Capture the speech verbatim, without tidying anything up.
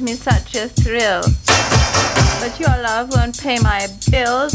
me such a thrill. But your love won't pay my bills.